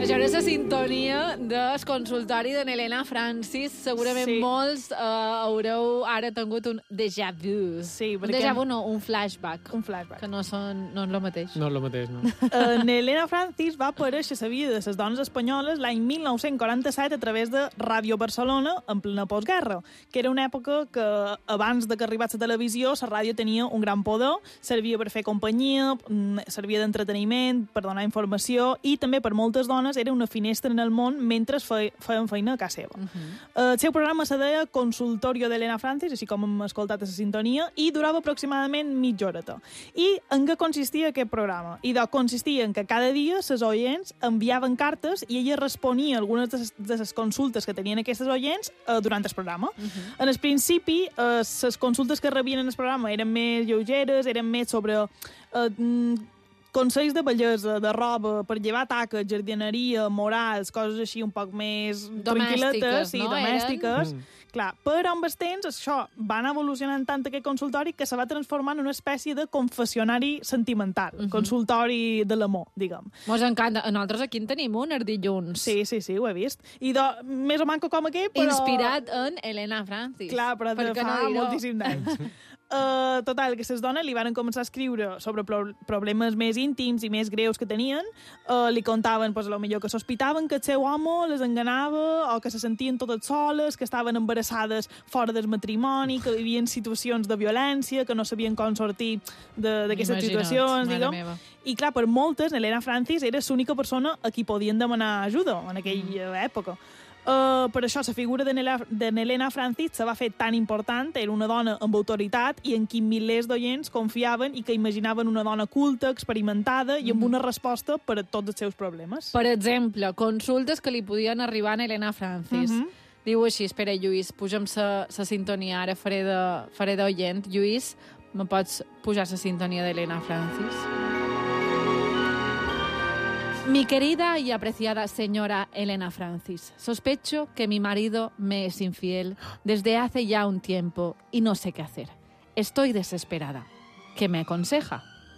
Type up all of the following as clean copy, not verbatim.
Això era la sintonia del consultori de n'Helena Francis. Segurament molts haureu ara tingut un déjà vu. Sí, un déjà vu no, un flashback. Un flashback. Que no és el mateix. No és el mateix, no. N'Helena Francis va aparèixer a la vida de les dones espanyoles l'any 1947 a través de Ràdio Barcelona en plena postguerra, que era una època que abans de que arribés la televisió la ràdio tenia un gran poder, servia per fer companyia, servia d'entreteniment, per donar informació i també per moltes dones era una finestra en el món mentre feien feina a casa seva. El seu programa se deia Consultorio d'Helena Francis, així com hem escoltat a la sintonia, i durava aproximadament mitja horeta. I en què consistia aquest programa? Consistia en que cada dia les oients enviaven cartes i ella responia algunes de les consultes que tenien aquestes oients durant el programa. En el principi, les consultes que rebien en el programa eren més lleugeres, eren més sobre consells de bellesa, de roba, per llevar taques, jardineria, morals, coses així un poc més tranquil·letes, no? Domèstiques. Clar, però amb el temps això va anar evolucionant tant aquest consultori que se va transformar en una espècie de confessionari sentimental, consultori de l'amor, diguem. Mos encanta. Nosaltres aquí en tenim un, els dilluns. Sí, ho he vist. I més o manco com aquest, però... Inspirat en Helena Francis. Clar, però de fa moltíssim d'anys. Total, que les dones li van començar a escriure sobre problemes més íntims i més greus que tenien. Li contaven, pues, potser que sospitaven que el seu home les enganava o que se sentien totes soles, que estaven embarassades fora del matrimoni, que vivien situacions de violència, que no sabien com sortir d'aquestes situacions, diguem. I clar, per moltes, Helena Francis era l'única persona a qui podien demanar ajuda en aquella època. Per això la figura de n'Helena Francis se va fer tan important, era una dona amb autoritat i en qui milers d'oients confiaven i que imaginaven una dona culta, experimentada i amb una resposta per a tots els seus problemes. Per exemple, consultes que li podien arribar a Helena Francis. Diu així, espera, Lluís, puja'm la sintonia, ara faré d'oient. Lluís, me pots pujar la sintonia d'Helena Francis? Mi querida y apreciada señora Helena Francis, sospecho que mi marido me es infiel desde hace ya un tiempo y no sé qué hacer. Estoy desesperada. ¿Qué me aconseja?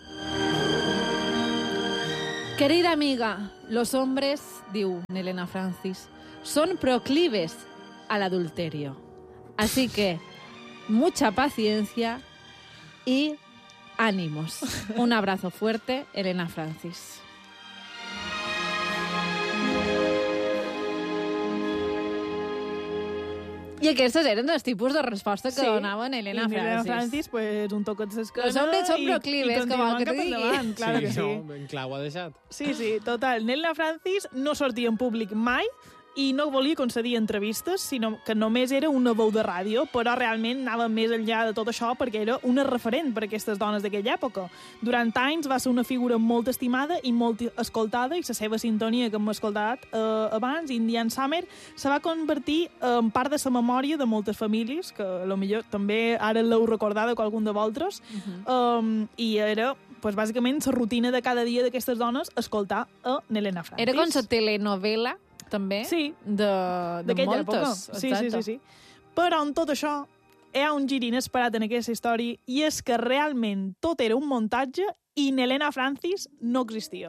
Querida amiga, los hombres, diu Helena Francis, son proclives al adulterio. Así que, mucha paciencia y ánimos. Un abrazo fuerte, Helena Francis. I aquestes eren els tipus de resposta que donaven Helena Francis. Helena Francis, pues, un toquet d'esquena los hombres son proclives, que vol que te digui. Claro que sí. No, ben clar ho ha deixat. Sí, total. Helena Francis no sortia en públic mai i no volia concedir entrevistes, sinó que només era una veu de ràdio, però realment anava més enllà de tot això perquè era una referent per a aquestes dones d'aquella època. Durant anys va ser una figura molt estimada i molt escoltada i la seva sintonia que hem escoltat abans, Indian Summer, se va convertir en part de la memòria de moltes famílies, que potser també ara l'heu recordat de qualcun de vosaltres, i era pues, bàsicament la rutina de cada dia d'aquestes dones escoltar a Helena Francis. Era com la telenovela també, de moltes. Sí. Però en tot això hi ha un gir inesperat en aquesta història i és que realment tot era un muntatge i n'Helena Francis no existia.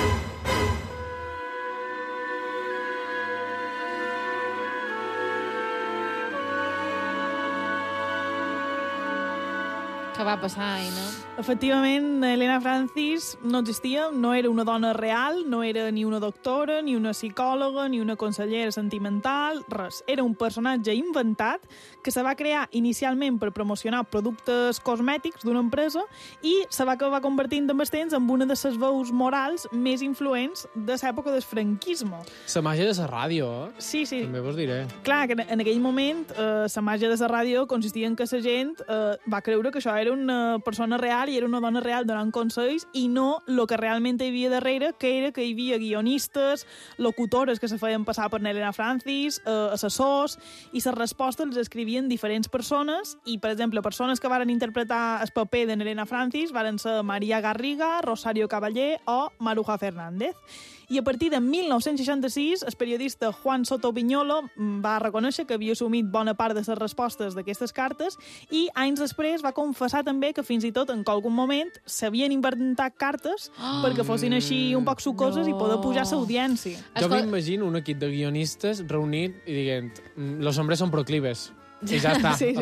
Què va passar, no? Efectivament, Helena Francis no existia, no era una dona real, no era ni una doctora, ni una psicòloga, ni una consellera sentimental, res. Era un personatge inventat que se va crear inicialment per promocionar productes cosmètics d'una empresa i se va acabar convertint amb el temps en una de les veus morals més influents de l'època del franquisme. La màgia de la ràdio, eh? Sí. També vos diré. Clar, que en aquell moment la màgia de la ràdio consistia en que la gent va creure que això era una persona real i era una dona real donant consells i no el que realment hi havia darrere, que era que hi havia guionistes, locutores que se feien passar per Helena Francis, assessors, i les respostes les escrivien diferents persones i, per exemple, persones que varen interpretar el paper de Helena Francis varen ser Maria Garriga, Rosario Caballé o Maruja Fernández. I a partir de 1966, el periodista Juan Soto Viñolo va reconèixer que havia assumit bona part de les respostes d'aquestes cartes i anys després va confessar pensar també que fins i tot en algun moment s'havien inventat cartes perquè fossin així un poc sucoses i poder pujar l'audiència. Jo m'imagino un equip de guionistes reunit i dient los hombres son proclives. I ja està. Sí.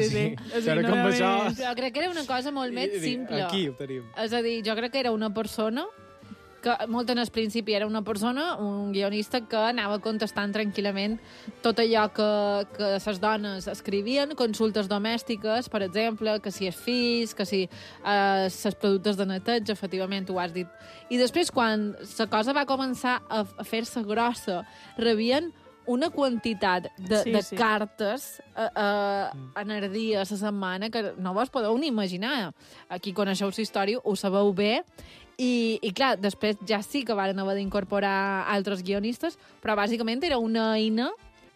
Jo crec que era una cosa molt més simple. Aquí ho tenim. És a dir, jo crec que era una persona que molt en el principi era una persona, un guionista que anava contestant tranquil·lament tot allò que les dones escrivien, consultes domèstiques, per exemple, que si és fills, que si les productes de neteig, efectivament, ho has dit. I després, quan la cosa va començar a fer-se grossa, rebien una quantitat de cartes en el dia, a la setmana, que no vos podeu ni imaginar. Aquí coneixeu la història, ho sabeu bé, i clar, després ja sí que van haver d'incorporar altres guionistes, però bàsicament era una eina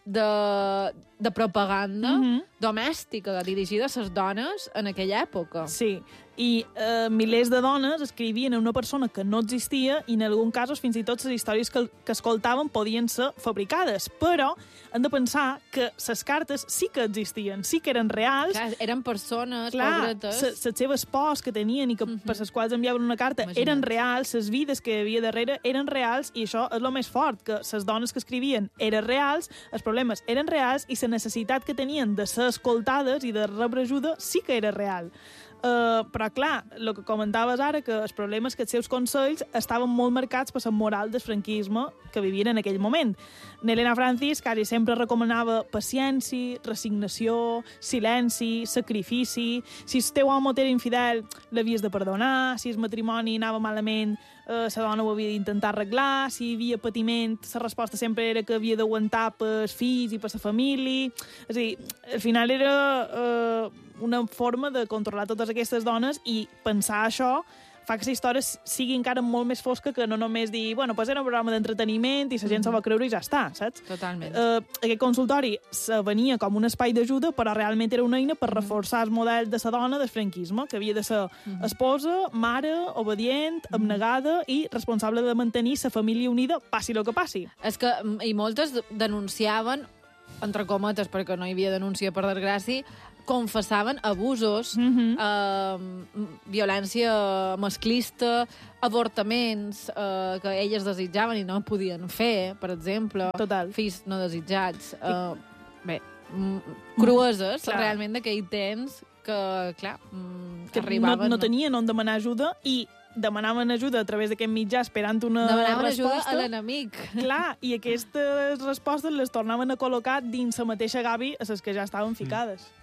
de propaganda domèstica dirigida a les dones en aquella època. Sí, i milers de dones escrivien a una persona que no existia i en algun cas fins i tot les històries que escoltaven podien ser fabricades, però hem de pensar que les cartes sí que existien, sí que eren reals. Clar, eren persones, pobretes. Les seves pors que tenien i que per les quals enviaven una carta eren reals, les vides que hi havia darrere eren reals, i això és el més fort, que les dones que escrivien eren reals, els problemes eren reals i la necessitat que tenien de ser escoltades i de rebre ajuda sí que era real. Però clar, el que comentaves ara, que els problemes que els seus consells estaven molt marcats per la moral del franquisme que vivien en aquell moment. Elena Francis quasi sempre recomanava paciència, resignació, silenci, sacrifici. Si el teu home t'era infidel, l'havies de perdonar. Si el matrimoni anava malament, la dona ho havia d'intentar arreglar. Si hi havia patiment, la resposta sempre era que havia d'aguantar pels fills i per la família. És a dir, al final era una forma de controlar totes aquestes dones, i pensar això fa que la història sigui encara molt més fosca que no només dir, bueno, pues era un programa d'entreteniment i la gent se va creure i ja està, saps? Totalment. Aquest consultori se venia com un espai d'ajuda, però realment era una eina per reforçar el model de la dona del franquisme, que havia de ser esposa, mare, obedient, abnegada i responsable de mantenir la família unida, passi el que passi. És que, i moltes denunciaven, entre cometes, perquè no hi havia denúncia per desgràcia, confessaven abusos, violència masclista, avortaments que elles desitjaven i no podien fer, per exemple. Total. Fills no desitjats. Crueses, realment, d'aquell temps que, clar, que arribaven... No tenien on demanar ajuda i demanaven ajuda a través d'aquest mitjà esperant una demanaven resposta. Ajuda a l'enemic. Clar, i aquestes respostes les tornaven a col·locar dins la mateixa gavi a les que ja estaven ficades.